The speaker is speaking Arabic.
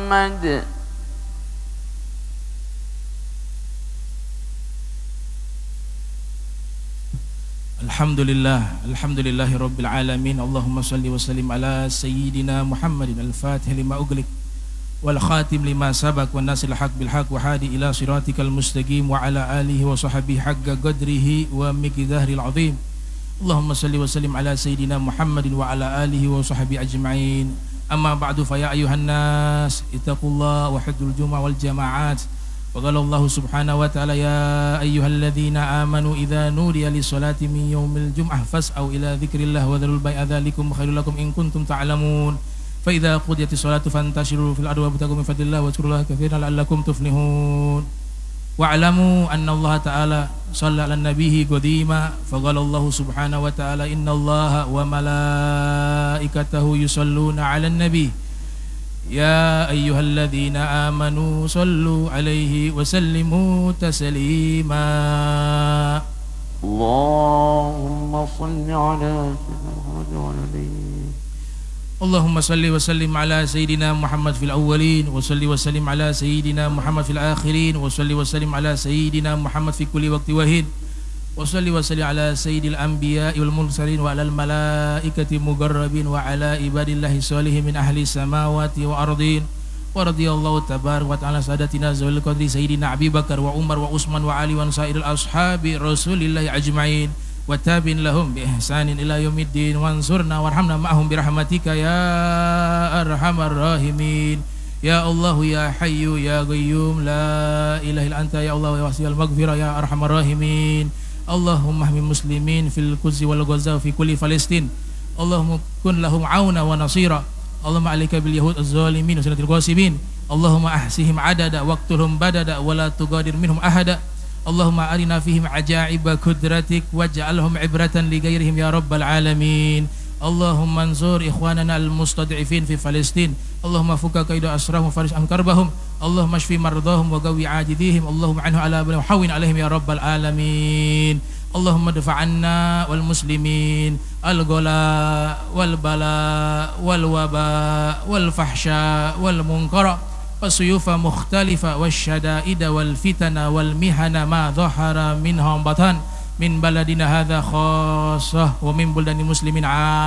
محمد. Alhamdulillahi Rabbil Alamin. Allahumma salli wa sallim ala Sayyidina Muhammadin al-Fatih lima ughliq wal khatim lima sabaq wan nasil haq bil haq wa hadi ila siratikal mustaqim wa ala alihi wa sahbihi haqqa qadrihi wa miqdaril azim. Allahumma salli wa sallim ala Sayyidina Muhammadin wa ala alihi wa sahbihi ajma'in. Amma ba'du, fa ya ayuhan nas ittaqullaha wa hudul jumu'ah wal jama'at. وقال الله سبحانه وتعالى يا أيها الذين آمنوا إذا نودي للصلاة من يوم الجمعة فاسعوا إلى ذكر الله وذروا البيع ذلكم خير لكم إن كنتم تعلمون فإذا قضيت الصلاة فانتشروا في الأرض وابتغوا من فضل الله واذكروا الله كثيرا لعلكم تفلحون واعلموا أن الله تعالى صلى على النبي قديما فقال الله سبحانه وتعالى إن الله وملائكته يصلون على النبي يا أيها الذين آمنوا صلوا عليه وسلموا تسليما اللهم صل على سيدنا محمد وعلى آله. اللهم صل وسلم على سيدنا محمد في الأولين وصل وسلم على سيدنا محمد في الآخرين وصل وسلم على سيدنا محمد في كل وقت وحين وصلي وسلم على سيد الأنبياء والمرسلين وعلى الملائكة المقربين وعلى عباد الله الصالحين من أهل السماوات والأرضين ورضي الله تبارك وتعالى سادتنا ذوي القدر سيدنا أبي بكر وعمر وعثمان وعلي وسائر الأصحاب رسول الله أجمعين وتابعين لهم بإحسان إلى يوم الدين وانصرنا وارحمنا معهم برحمتك يا أرحم الراحمين يا الله يا حي يا قيوم لا إله إلا أنت يا الله يا واسع المغفرة يا أرحم الراحمين اللهم احمي المسلمين في القدس والغزة وفي كل فلسطين اللهم كن لهم عونا ونصيرا اللهم عليك باليهود الظالمين وسنة الغاصبين اللهم أحصهم عددا واقتلهم بددا ولا تغادر منهم أحدا اللهم أرنا فيهم عجائب قدرتك واجعلهم عبرة لغيرهم يا رب العالمين اللهم انصر إخواننا المستضعفين في فلسطين اللهم فك كيد أسرهم وفرج عن كربهم اللهم اشف مرضاهم وقوي عاجزيهم اللهم عنه على وحون عليهم يا رب العالمين اللهم ادفع عنا والمسلمين الغلاء والبلاء والوباء والفحشاء والمنكر والسيوف مختلفة والشدائد والفتن والمحن ما ظهر منها بطن من بلدنا هذا خاصة ومن بلدان المسلمين